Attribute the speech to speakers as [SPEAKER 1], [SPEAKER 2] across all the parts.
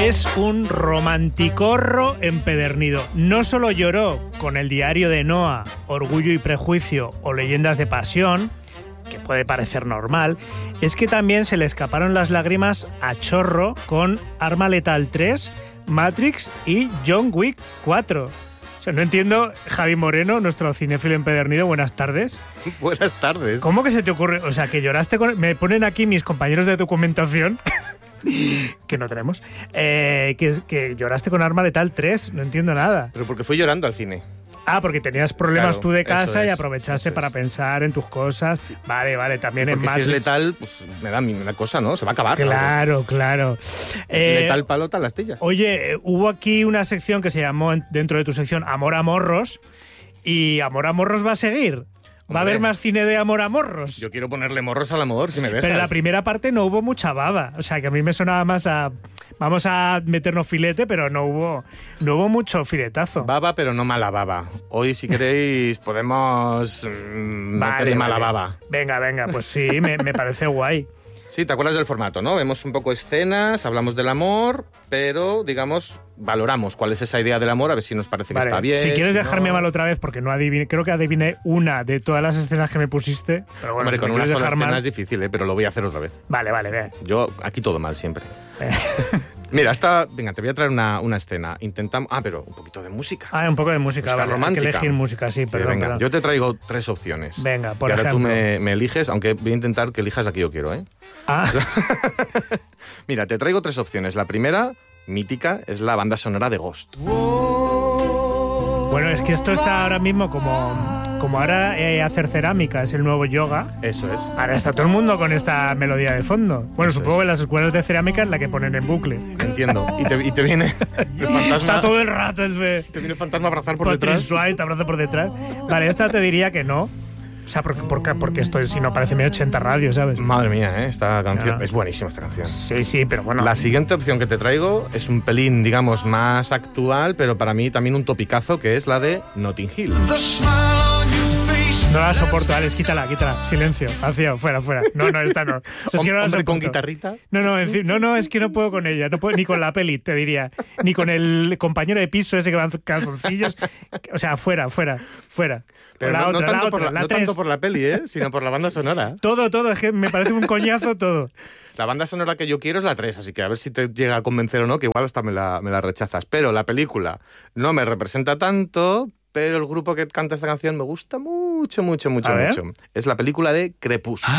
[SPEAKER 1] es un romanticorro empedernido. No solo lloró con El diario de Noa, Orgullo y prejuicio o Leyendas de pasión, que puede parecer normal, es que también se le escaparon las lágrimas a chorro con Arma Letal 3, Matrix y John Wick 4. O sea, no entiendo, Javi Moreno, nuestro cinéfilo empedernido, buenas tardes.
[SPEAKER 2] Buenas tardes.
[SPEAKER 1] ¿Cómo que se te ocurre? O sea, que lloraste con... Me ponen aquí mis compañeros de documentación... que no tenemos, que lloraste con Arma Letal 3, no entiendo nada.
[SPEAKER 2] Pero porque fui llorando al cine.
[SPEAKER 1] Ah, porque tenías problemas
[SPEAKER 2] Claro,
[SPEAKER 1] tú de casa y
[SPEAKER 2] es,
[SPEAKER 1] aprovechaste para pensar en tus cosas. Vale, también en
[SPEAKER 2] Porque
[SPEAKER 1] Matrix.
[SPEAKER 2] si es letal, pues me da cosa, ¿no? Se va a acabar.
[SPEAKER 1] Claro.
[SPEAKER 2] Letal palota la astilla.
[SPEAKER 1] Oye, hubo aquí una sección que se llamó, dentro de tu sección, Amor a Morros, y Amor a Morros va a seguir. ¿Va a haber más cine de amor a morros?
[SPEAKER 2] Yo quiero ponerle morros al amor, si me dejas.
[SPEAKER 1] Pero en la primera parte no hubo mucha baba. O sea, que a mí me sonaba más a... Vamos a meternos filete, pero no hubo mucho filetazo.
[SPEAKER 2] Baba, pero no mala baba. Hoy, si queréis, podemos meterle mala baba.
[SPEAKER 1] Venga, pues sí, me parece guay.
[SPEAKER 2] Sí, ¿te acuerdas del formato, no? Vemos un poco escenas, hablamos del amor, pero, digamos, valoramos cuál es esa idea del amor, a ver si nos parece que está bien.
[SPEAKER 1] Si quieres dejarme
[SPEAKER 2] no.
[SPEAKER 1] mal otra vez, porque no adiviné, creo que adiviné una de todas las escenas que me pusiste. Pero bueno,
[SPEAKER 2] Hombre,
[SPEAKER 1] si
[SPEAKER 2] con
[SPEAKER 1] me
[SPEAKER 2] una
[SPEAKER 1] quieres
[SPEAKER 2] sola
[SPEAKER 1] dejar
[SPEAKER 2] escena
[SPEAKER 1] mal...
[SPEAKER 2] es difícil, pero lo voy a hacer otra vez.
[SPEAKER 1] Vale, ve.
[SPEAKER 2] Yo, aquí todo mal, siempre. Mira, venga, te voy a traer una escena. Intentamos... pero un poquito de música.
[SPEAKER 1] Un poco de música, vale.
[SPEAKER 2] Romántica.
[SPEAKER 1] Hay que elegir música, sí, perdón.
[SPEAKER 2] Venga, yo te traigo 3 opciones.
[SPEAKER 1] Venga, por
[SPEAKER 2] ejemplo. Y ahora
[SPEAKER 1] ejemplo.
[SPEAKER 2] tú me eliges, aunque voy a intentar que elijas la que yo quiero, ¿eh? Mira, te traigo 3 opciones. La primera, mítica, es la banda sonora de Ghost.
[SPEAKER 1] Bueno, es que esto está ahora mismo como ahora hacer cerámica es el nuevo yoga.
[SPEAKER 2] Eso es.
[SPEAKER 1] Ahora está todo el mundo con esta melodía de fondo. Bueno,
[SPEAKER 2] Eso
[SPEAKER 1] supongo
[SPEAKER 2] es.
[SPEAKER 1] que las escuelas de cerámica es la que ponen en bucle.
[SPEAKER 2] Entiendo. Y te viene el fantasma.
[SPEAKER 1] Está todo el rato.
[SPEAKER 2] Te viene el fantasma a abrazar por detrás.
[SPEAKER 1] Suave, te abraza por detrás. Vale, esta te diría que no. O sea, porque esto si no parece 1080 radio, ¿sabes?
[SPEAKER 2] Madre mía, esta canción.
[SPEAKER 1] Claro.
[SPEAKER 2] Es buenísima esta canción.
[SPEAKER 1] Sí, pero bueno.
[SPEAKER 2] La siguiente opción que te traigo es un pelín, digamos, más actual, pero para mí también un topicazo, que es la de Notting Hill.
[SPEAKER 1] No la soporto, Alex, quítala. Silencio, vacío, fuera. No, esta no. O sea, es que no la
[SPEAKER 2] Hombre
[SPEAKER 1] soporto.
[SPEAKER 2] con guitarrita.
[SPEAKER 1] No, es que no puedo con ella. No puedo ni con la peli, te diría. Ni con el compañero de piso ese que va en calzoncillos. O sea, fuera.
[SPEAKER 2] Pero
[SPEAKER 1] la
[SPEAKER 2] no,
[SPEAKER 1] otra,
[SPEAKER 2] no tanto por la peli, sino por la banda sonora.
[SPEAKER 1] Todo, es que me parece un coñazo todo.
[SPEAKER 2] La banda sonora que yo quiero es la 3, así que a ver si te llega a convencer o no, que igual hasta me la rechazas. Pero la película no me representa tanto, pero el grupo que canta esta canción me gusta mucho. Es la película de Crepúsculo.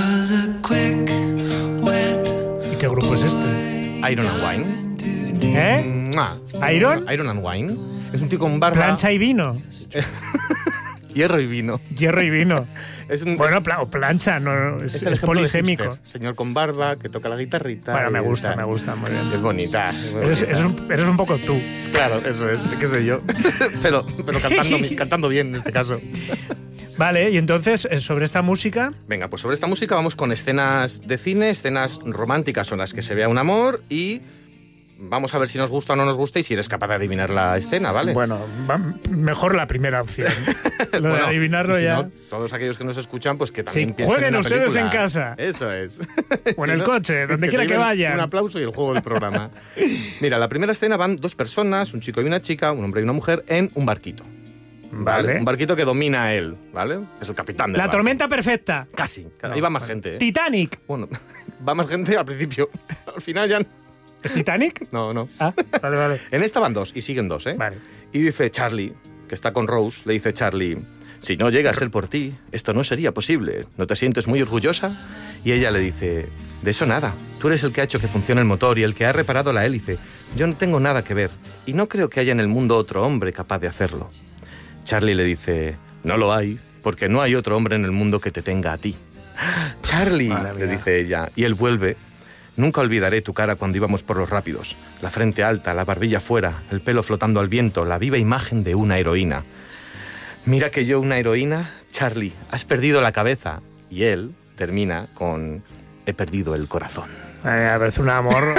[SPEAKER 1] ¿Y qué grupo es este?
[SPEAKER 2] Iron and Wine.
[SPEAKER 1] ¿Iron?
[SPEAKER 2] Iron and Wine. Es un tío con barba.
[SPEAKER 1] Plancha y vino.
[SPEAKER 2] Hierro y vino.
[SPEAKER 1] Bueno, plancha, no, es polisémico.
[SPEAKER 2] Hipster, señor con barba que toca la guitarrita.
[SPEAKER 1] Bueno, me gusta, muy bien.
[SPEAKER 2] Es bonita.
[SPEAKER 1] Eres un poco tú.
[SPEAKER 2] Claro, eso es, que soy yo. pero cantando bien en este caso.
[SPEAKER 1] Vale, y entonces, sobre esta música...
[SPEAKER 2] Venga, pues sobre esta música vamos con escenas de cine, escenas románticas en las que se vea un amor y... Vamos a ver si nos gusta o no nos gusta y si eres capaz de adivinar la escena, ¿vale?
[SPEAKER 1] Bueno, mejor la primera opción. Lo de adivinarlo
[SPEAKER 2] si
[SPEAKER 1] ya...
[SPEAKER 2] No, todos aquellos que nos escuchan, pues que también piensen
[SPEAKER 1] jueguen
[SPEAKER 2] en la
[SPEAKER 1] ustedes
[SPEAKER 2] película.
[SPEAKER 1] en casa.
[SPEAKER 2] Eso es.
[SPEAKER 1] O en el coche, donde quiera que vayan.
[SPEAKER 2] Un aplauso y el juego del programa. Mira, la primera escena van 2 personas, un chico y una chica, un hombre y una mujer, en un barquito. ¿Vale? Un barquito que domina a él, ¿vale? Es el capitán del
[SPEAKER 1] La
[SPEAKER 2] barco.
[SPEAKER 1] tormenta perfecta.
[SPEAKER 2] Casi. Ahí va más gente, ¿eh?
[SPEAKER 1] Titanic.
[SPEAKER 2] Bueno, va más gente al principio. Al final ya...
[SPEAKER 1] ¿Es Titanic?
[SPEAKER 2] No.
[SPEAKER 1] Vale.
[SPEAKER 2] En esta van 2 y siguen 2, ¿eh?
[SPEAKER 1] Vale.
[SPEAKER 2] Y dice Charlie, que está con Rose, le dice Charlie, si no llega a ser por ti, esto no sería posible. ¿No te sientes muy orgullosa? Y ella le dice, de eso nada. Tú eres el que ha hecho que funcione el motor y el que ha reparado la hélice. Yo no tengo nada que ver. Y no creo que haya en el mundo otro hombre capaz de hacerlo. Charlie le dice, no lo hay, porque no hay otro hombre en el mundo que te tenga a ti. Charlie, le dice ella, y él vuelve. Nunca olvidaré tu cara cuando íbamos por los rápidos. La frente alta, la barbilla fuera, el pelo flotando al viento, la viva imagen de una heroína. Mira que yo una heroína, Charlie, has perdido la cabeza. Y él termina con, he perdido el corazón.
[SPEAKER 1] A ver, es un amor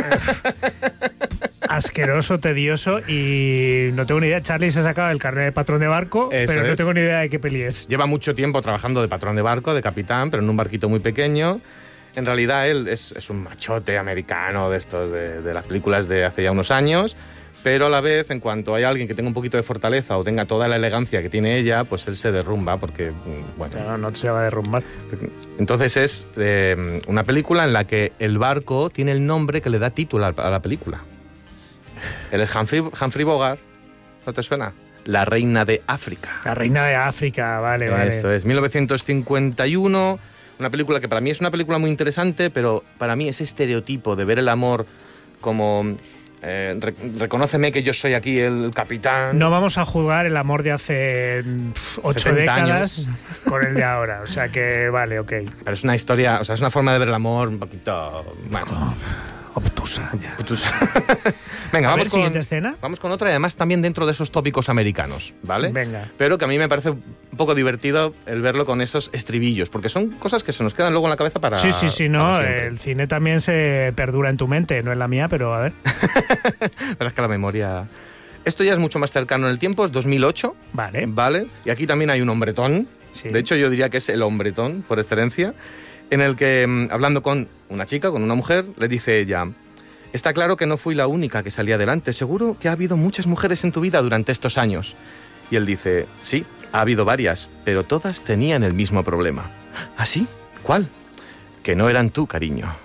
[SPEAKER 1] asqueroso, tedioso y no tengo ni idea. Charlie se ha sacado el carnet de patrón de barco, pero no tengo ni idea de qué peli es.
[SPEAKER 2] Lleva mucho tiempo trabajando de patrón de barco, de capitán, pero en un barquito muy pequeño. En realidad él es un machote americano de estos, de las películas de hace ya unos años, pero a la vez, en cuanto hay alguien que tenga un poquito de fortaleza o tenga toda la elegancia que tiene ella, pues él se derrumba porque, bueno...
[SPEAKER 1] Claro, no se va a derrumbar.
[SPEAKER 2] Entonces es una película en la que el barco tiene el nombre que le da título a la película. Él es Humphrey Bogart, ¿no te suena? La reina de África.
[SPEAKER 1] La reina de África, vale.
[SPEAKER 2] Eso es, 1951, una película que para mí es una película muy interesante, pero para mí ese estereotipo de ver el amor como... reconóceme que yo soy aquí el capitán.
[SPEAKER 1] No vamos a juzgar el amor de hace 8 décadas con el de ahora, o sea que vale, ok.
[SPEAKER 2] Pero es una historia, o sea, es una forma de ver el amor un poquito... Bueno,
[SPEAKER 1] obtusa. Ya.
[SPEAKER 2] Obtusa. Venga, vamos con
[SPEAKER 1] siguiente escena.
[SPEAKER 2] Vamos con otra, y además también dentro de esos tópicos americanos, ¿vale?
[SPEAKER 1] Venga.
[SPEAKER 2] Pero que a mí me parece un poco divertido el verlo con esos estribillos, porque son cosas que se nos quedan luego en la cabeza para...
[SPEAKER 1] Sí, no, el cine también se perdura en tu mente, no en la mía, pero a ver.
[SPEAKER 2] Pero es que la memoria... Esto ya es mucho más cercano en el tiempo, es 2008.
[SPEAKER 1] Vale.
[SPEAKER 2] Vale, y aquí también hay un hombretón.
[SPEAKER 1] Sí.
[SPEAKER 2] De hecho, yo diría que es el hombretón por excelencia, en el que, hablando con una chica, con una mujer, le dice ella: está claro que no fui la única que salí adelante, seguro que ha habido muchas mujeres en tu vida durante estos años. Y él dice: sí, ha habido varias, pero todas tenían el mismo problema. ¿Ah, sí? ¿Cuál? Que no eran tú, cariño.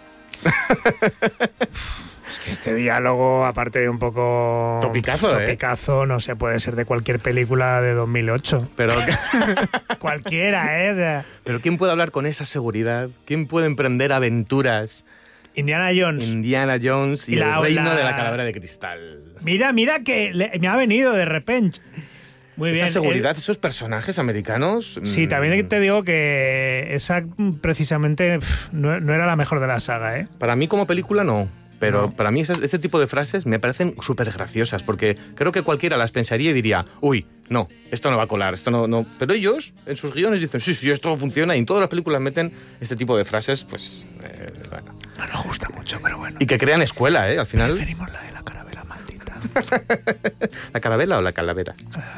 [SPEAKER 1] Es que este diálogo, aparte de un poco... Topicazo, no sé, puede ser de cualquier película de 2008.
[SPEAKER 2] Pero...
[SPEAKER 1] Cualquiera, ¿eh? O sea...
[SPEAKER 2] Pero ¿quién puede hablar con esa seguridad? ¿Quién puede emprender aventuras?
[SPEAKER 1] Indiana Jones.
[SPEAKER 2] Indiana Jones y el reino de la calavera de cristal.
[SPEAKER 1] Mira que me ha venido de repente. Muy bien.
[SPEAKER 2] Esa seguridad, esos personajes americanos...
[SPEAKER 1] Sí, también te digo que esa precisamente no era la mejor de la saga, ¿eh?
[SPEAKER 2] Para mí como película no. Pero para mí este tipo de frases me parecen súper graciosas, porque creo que cualquiera las pensaría y diría: uy, no, esto no va a colar, esto no. Pero ellos, en sus guiones, dicen: sí, esto funciona, y en todas las películas meten este tipo de frases, pues... bueno.
[SPEAKER 1] No nos gusta mucho, pero bueno.
[SPEAKER 2] Y que crean escuela, al final...
[SPEAKER 1] Preferimos la de la carabela maldita.
[SPEAKER 2] ¿La carabela o la calavera?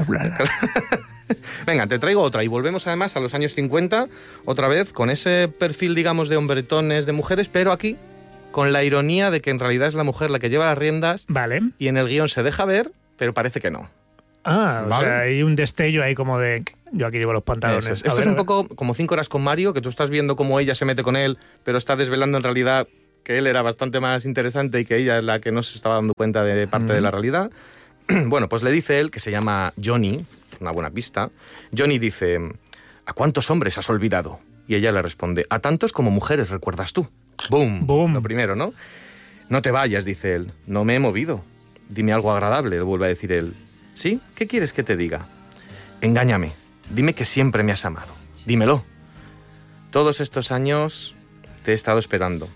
[SPEAKER 2] Venga, te traigo otra, y volvemos además a los años 50, otra vez, con ese perfil, digamos, de hombretones, de mujeres, pero aquí... con la ironía de que en realidad es la mujer la que lleva las riendas.
[SPEAKER 1] Vale.
[SPEAKER 2] Y en el guión se deja ver, pero parece que no.
[SPEAKER 1] Ah,
[SPEAKER 2] ¿vale?
[SPEAKER 1] O sea, hay un destello ahí como de... Yo aquí llevo los pantalones.
[SPEAKER 2] Esto es un poco como 5 horas con Mario, que tú estás viendo cómo ella se mete con él, pero está desvelando en realidad que él era bastante más interesante y que ella es la que no se estaba dando cuenta de parte de la realidad. Bueno, pues le dice él, que se llama Johnny, una buena pista. Johnny dice: ¿a cuántos hombres has olvidado? Y ella le responde: a tantos como mujeres recuerdas tú. ¡Bum!
[SPEAKER 1] ¡Bum!
[SPEAKER 2] Lo primero, ¿no? No te vayas, dice él. No me he movido. Dime algo agradable, le vuelve a decir él. ¿Sí? ¿Qué quieres que te diga? Engáñame. Dime que siempre me has amado. Dímelo. Todos estos años te he estado esperando.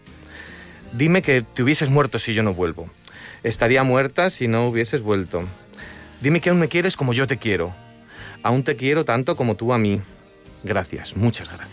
[SPEAKER 2] Dime que te hubieses muerto si yo no vuelvo. Estaría muerta si no hubieses vuelto. Dime que aún me quieres como yo te quiero. Aún te quiero tanto como tú a mí. Gracias, muchas gracias.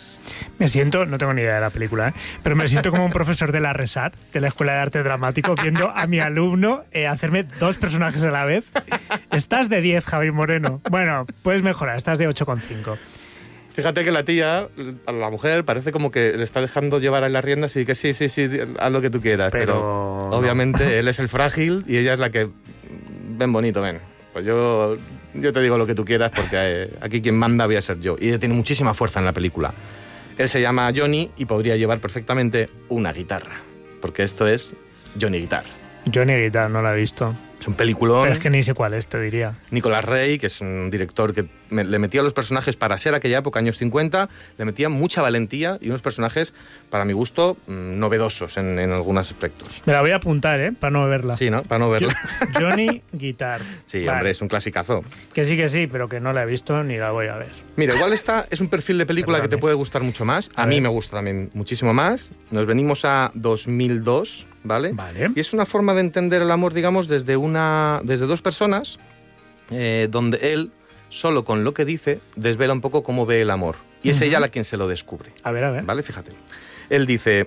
[SPEAKER 1] Me siento, no tengo ni idea de la película, ¿eh? Pero me siento como un profesor de la RESAT, de la Escuela de Arte Dramático, viendo a mi alumno hacerme 2 personajes a la vez. Estás de 10, Javi Moreno. Bueno, puedes mejorar, estás de 8,5.
[SPEAKER 2] Fíjate que la tía, a la mujer, parece como que le está dejando llevar a las riendas y que sí, haz lo que tú quieras. Pero obviamente él es el frágil y ella es la que... Ven bonito, ven. Pues yo te digo lo que tú quieras, porque aquí quien manda voy a ser yo. Y ella tiene muchísima fuerza en la película. Él se llama Johnny y podría llevar perfectamente una guitarra, porque esto es Johnny Guitar.
[SPEAKER 1] Johnny Guitar, no la he visto.
[SPEAKER 2] Es un peliculón.
[SPEAKER 1] Pero es que ni sé cuál es, te diría.
[SPEAKER 2] Nicolas Rey, que es un director que le metía a los personajes, para ser aquella época, años 50, le metía mucha valentía y unos personajes, para mi gusto, novedosos en algunos aspectos.
[SPEAKER 1] Me la voy a apuntar, para no verla.
[SPEAKER 2] Sí, ¿no? Para no verla.
[SPEAKER 1] Johnny Guitar.
[SPEAKER 2] Sí, vale. Hombre, es un clasicazo.
[SPEAKER 1] Que sí, pero que no la he visto ni la voy a ver.
[SPEAKER 2] Mira, igual esta es un perfil de película que te puede gustar mucho más. A mí me gusta también muchísimo más. Nos venimos a 2002, ¿vale?
[SPEAKER 1] Vale.
[SPEAKER 2] Y es una forma de entender el amor, digamos, desde 2 personas, donde él, solo con lo que dice, desvela un poco cómo ve el amor. Y es ella la quien se lo descubre.
[SPEAKER 1] A ver.
[SPEAKER 2] ¿Vale? Fíjate. Él dice: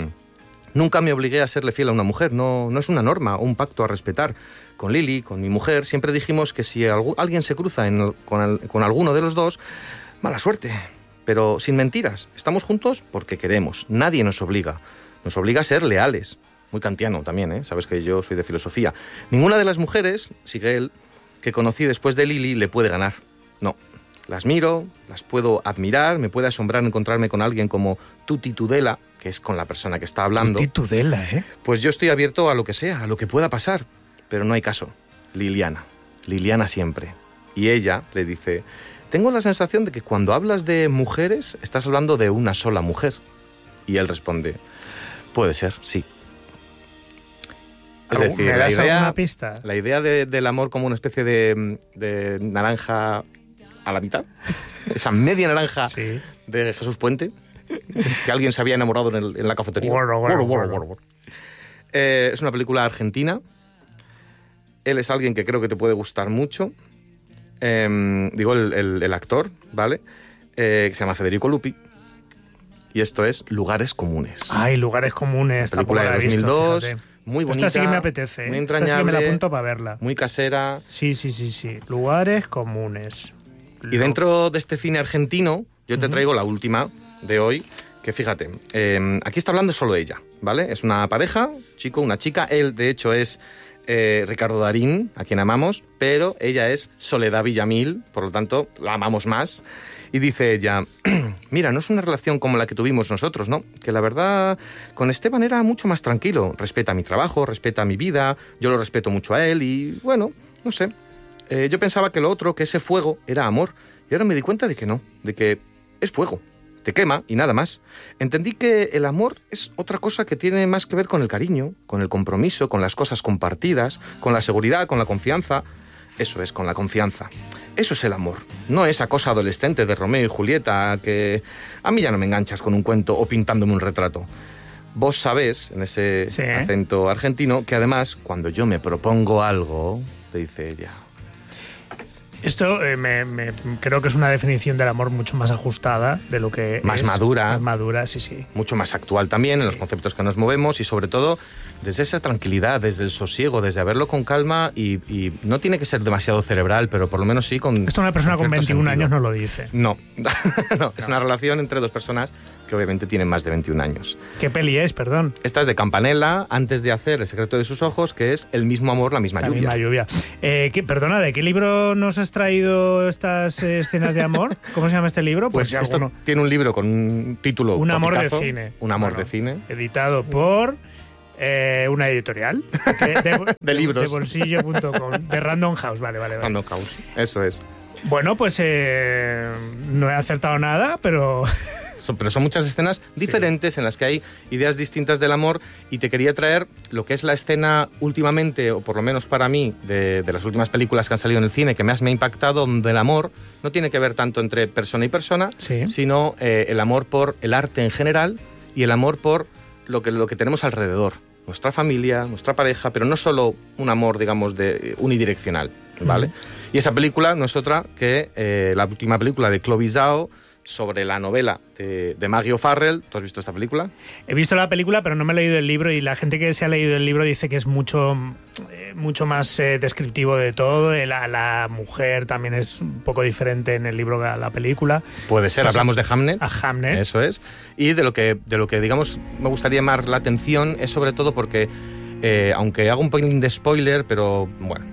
[SPEAKER 2] nunca me obligué a serle fiel a una mujer. No es una norma o un pacto a respetar. Con Lily, con mi mujer, siempre dijimos que si alguien se cruza con alguno de los dos, mala suerte. pero sin mentiras. Estamos juntos porque queremos. Nadie nos obliga. Nos obliga a ser leales. Muy kantiano también, ¿eh? Sabes que yo soy de filosofía. Ninguna de las mujeres, sigue él, que conocí después de Lily le puede ganar. No. Las miro, las puedo admirar, me puede asombrar encontrarme con alguien como Tutti Tudela, que es con la persona que está hablando.
[SPEAKER 1] Tutti Tudela, ¿eh?
[SPEAKER 2] Pues yo estoy abierto a lo que sea, a lo que pueda pasar. Pero no hay caso. Liliana siempre. Y ella le dice, tengo la sensación de que cuando hablas de mujeres, estás hablando de una sola mujer. Y él responde, puede ser, sí. Es decir,
[SPEAKER 1] ¿Me das alguna pista?
[SPEAKER 2] La idea del amor como una especie de naranja a la mitad, esa media naranja
[SPEAKER 1] sí.
[SPEAKER 2] de Jesús Puente, es que alguien se había enamorado en la cafetería. Es una película argentina. Él es alguien que creo que te puede gustar mucho. Digo, el actor, ¿vale? Que se llama Federico Lupi. Y esto es Lugares Comunes.
[SPEAKER 1] Ay, Lugares Comunes.
[SPEAKER 2] Película de 2002,
[SPEAKER 1] visto,
[SPEAKER 2] muy bonita.
[SPEAKER 1] Esta sí que me apetece.
[SPEAKER 2] Muy entrañable.
[SPEAKER 1] Esta sí que me la apunto para verla.
[SPEAKER 2] Muy casera.
[SPEAKER 1] Sí. Lugares Comunes.
[SPEAKER 2] Y dentro de este cine argentino, yo te traigo la última de hoy, que fíjate, aquí está hablando solo ella, ¿vale? Es una pareja, chico, una chica. Él, de hecho, es Ricardo Darín, a quien amamos, pero ella es Soledad Villamil, por lo tanto, la amamos más. Y dice ella, mira, no es una relación como la que tuvimos nosotros, ¿no? Que la verdad, con Esteban era mucho más tranquilo. Respeta mi trabajo, respeta mi vida, yo lo respeto mucho a él y, bueno, no sé. Yo pensaba que lo otro, que ese fuego, era amor. Y ahora me di cuenta de que no, de que es fuego. Te quema y nada más. Entendí que el amor es otra cosa que tiene más que ver con el cariño, con el compromiso, con las cosas compartidas, con la seguridad, con la confianza. Eso es, con la confianza. Eso es el amor. No esa cosa adolescente de Romeo y Julieta que a mí ya no me enganchas con un cuento o pintándome un retrato. Vos sabés, en ese acento argentino, que además, cuando yo me propongo algo, te dice ella...
[SPEAKER 1] Esto creo que es una definición del amor mucho más ajustada de lo que
[SPEAKER 2] más
[SPEAKER 1] es.
[SPEAKER 2] Madura.
[SPEAKER 1] Más madura, sí.
[SPEAKER 2] Mucho más actual también en los conceptos que nos movemos y sobre todo desde esa tranquilidad, desde el sosiego, desde verlo con calma y no tiene que ser demasiado cerebral, pero por lo menos sí con...
[SPEAKER 1] Esto una persona con 21 años no lo dice.
[SPEAKER 2] No, es una relación entre dos personas que obviamente tienen más de 21 años.
[SPEAKER 1] ¿Qué peli es, perdón?
[SPEAKER 2] Esta es de Campanella, antes de hacer El secreto de sus ojos, que es El mismo amor, la misma lluvia.
[SPEAKER 1] La misma lluvia. Perdona, ¿de qué libro nos has traído estas escenas de amor? ¿Cómo se llama este libro?
[SPEAKER 2] Pues esto tiene un libro con un título...
[SPEAKER 1] Un amor de cine.
[SPEAKER 2] Un amor de cine.
[SPEAKER 1] Editado por... una editorial
[SPEAKER 2] de libros
[SPEAKER 1] de bolsillo.com, de Random House, vale.
[SPEAKER 2] Random House, eso es.
[SPEAKER 1] Bueno, pues no he acertado nada, pero
[SPEAKER 2] son muchas escenas diferentes en las que hay ideas distintas del amor y te quería traer lo que es la escena últimamente, o por lo menos para mí, de las últimas películas que han salido en el cine que más me ha impactado, donde el amor no tiene que ver tanto entre persona y persona, sino el amor por el arte en general y el amor por lo que tenemos alrededor, nuestra familia, nuestra pareja, pero no solo un amor, digamos, unidireccional, ¿vale? Y esa película no es otra que la última película de Chloe Zhao sobre la novela de Maggie O'Farrell. ¿Tú has visto esta película?
[SPEAKER 1] He visto la película, pero no me he leído el libro y la gente que se ha leído el libro dice que es mucho más descriptivo de todo. La mujer también es un poco diferente en el libro que la película.
[SPEAKER 2] Puede ser, hablamos de Hamnet.
[SPEAKER 1] A Hamnet.
[SPEAKER 2] Eso es. Y de lo que digamos me gustaría llamar la atención es sobre todo porque aunque hago un pelín de spoiler, pero bueno,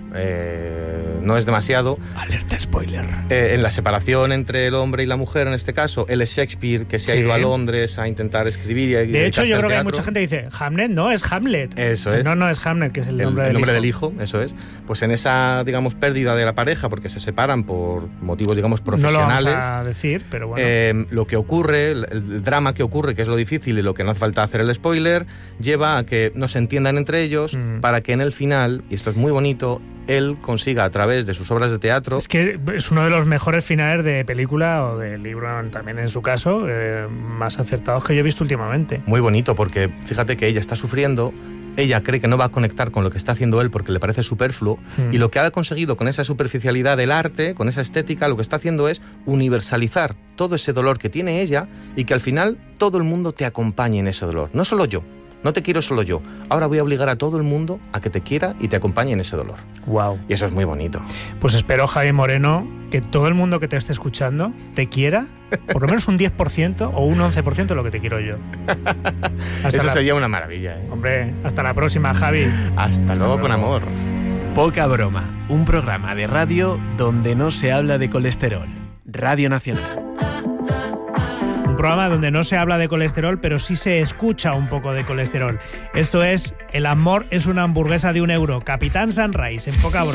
[SPEAKER 2] no es demasiado.
[SPEAKER 1] Alerta spoiler.
[SPEAKER 2] En la separación entre el hombre y la mujer, en este caso, él es Shakespeare, que se ha ido a Londres a intentar escribir.
[SPEAKER 1] De hecho, yo creo que hay mucha gente que dice, Hamnet no, es Hamlet.
[SPEAKER 2] Eso es.
[SPEAKER 1] No es Hamnet, que es el nombre
[SPEAKER 2] del hijo. Eso es. Pues en esa, digamos, pérdida de la pareja, porque se separan por motivos, digamos, profesionales.
[SPEAKER 1] No lo vamos a decir, pero bueno.
[SPEAKER 2] Lo que ocurre, el drama que ocurre, que es lo difícil y lo que no hace falta hacer el spoiler, lleva a que no se entiendan entre ellos para que en el final, y esto es muy bonito, él consiga a través de sus obras de teatro...
[SPEAKER 1] Es que es uno de los mejores finales de película o de libro, también en su caso, más acertados que yo he visto últimamente.
[SPEAKER 2] Muy bonito, porque fíjate que ella está sufriendo, ella cree que no va a conectar con lo que está haciendo él porque le parece superfluo, y lo que ha conseguido con esa superficialidad del arte, con esa estética, lo que está haciendo es universalizar todo ese dolor que tiene ella y que al final todo el mundo te acompañe en ese dolor, no solo yo. No te quiero solo yo. Ahora voy a obligar a todo el mundo a que te quiera y te acompañe en ese dolor.
[SPEAKER 1] Wow.
[SPEAKER 2] Y eso es muy bonito.
[SPEAKER 1] Pues espero, Javi Moreno, que todo el mundo que te esté escuchando te quiera Por lo menos un 10% o un 11% de lo que te quiero yo.
[SPEAKER 2] Eso sería una maravilla, ¿eh?
[SPEAKER 1] Hombre, hasta la próxima, Javi.
[SPEAKER 2] Hasta luego con amor.
[SPEAKER 3] Poca broma, un programa de radio donde no se habla de colesterol. Radio Nacional.
[SPEAKER 1] Un programa donde no se habla de colesterol, pero sí se escucha un poco de colesterol. Esto es El amor es una hamburguesa de €1. Capitán Sunrise, en Poca broma.